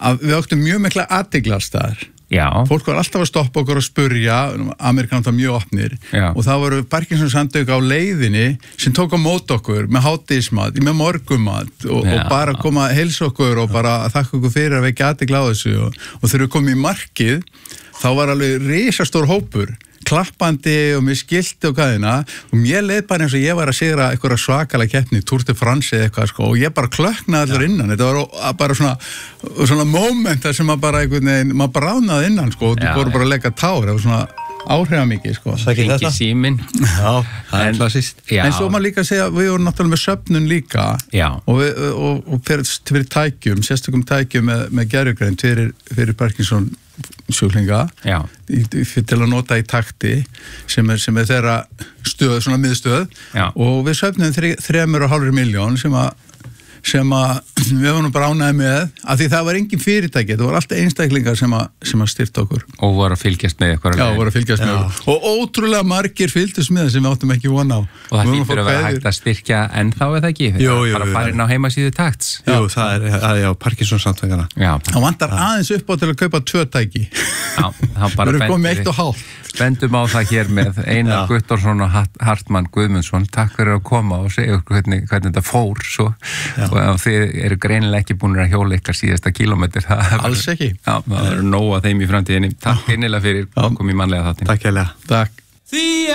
að við áttum mjög mikla athyglisstaðar. Já. Fólk var alltaf að stoppa okkur og spurja, Amerikanar það mjög opnir. Já. Og það voru Parkinson-samtök á leiðinni sem tók á mót okkur með hádegismat, með morgumat og bara koma að heilsa okkur og bara að þakka okkur fyrir að vekja athygli á þessu og þegar við komum í markið þá var alveg risastór hópur klappandi og með skilti og hvaðina og mér leið bara eins og ég var að sigra eitthvað svakalega keppni, Tour de France eða eitthvað sko og ég bara klöknaði allir innan þetta var bara svona moment þar sem maður bara einhvern veginn, maður bara ránaði innan sko og þú voru bara að leggja tár, það var svona áhrifamikið sko. Hringi síminn. Já, það er klassískt. En svo maður líka að segja, við vorum náttúrulega með söfnun líka og fyrir tækjum, sérstökum tækjum með gerjugreind fyrir Parkinson sjúklinga til að nota í takti sem er þeirra stöð, svona miðstöð og við söfnum 3,5 milljón sem að við varum bara ánægði með af því það var engin fyrirtæki, það var alltaf einstaklingar sem að styrta okkur og voru að fylgjast með ykkur voru að fylgjast með okkur og ótrúlega margir fylgdust með sem við áttum ekki von á og það hlýtur að vera hægt að styrkja ennþá eða ekki, bara fara inn á heimasíðu takts það er Parkinson-samtökana það vantar aðeins upp á til að kaupa 2 tæki við erum komið 1,5 Bendum á það hér með Einar Guttormsson og Hartmann Guðmundsson. Takk fyrir að koma og segja okkur hvernig þetta fór svo. Og þið eru greinilega ekki búin að hjóla ykkar síðasta kílómetr. Alls ekki. Já, það eru nóg að þeim í framtíðinni. Takk greinilega fyrir að koma í mannlega þáttinn. Takk hérlega. Takk.